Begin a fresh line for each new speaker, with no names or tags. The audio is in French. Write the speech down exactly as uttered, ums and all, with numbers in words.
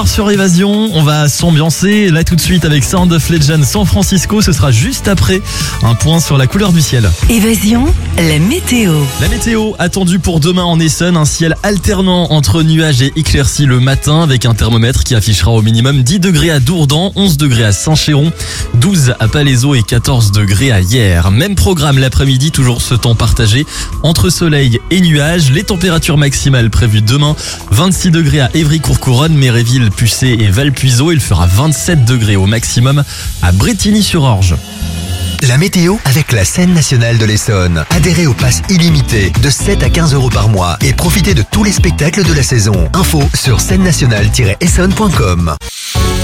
Sur Évasion, on va s'ambiancer là tout de suite avec Sound of Legend San Francisco. Ce sera juste après un point sur la couleur du ciel.
Évasion, la météo.
La météo attendue pour demain en Essonne, un ciel alternant entre nuages et éclaircies le matin avec un thermomètre qui affichera au minimum dix degrés à Dourdan, onze degrés à Saint-Chéron, douze à Palaiseau et quatorze degrés à Hyères. Même programme l'après-midi, toujours ce temps partagé entre soleil et nuages. Les températures maximales prévues demain, vingt-six degrés à Évry-Courcouronne, Méréville, Pucé et Valpuiseau. Il fera vingt-sept degrés au maximum à Brétigny-sur-Orge.
La météo avec la Scène nationale de l'Essonne. Adhérez au pass illimité de sept à quinze euros par mois et profitez de tous les spectacles de la saison. Info sur scène nationale tiret essonne point com.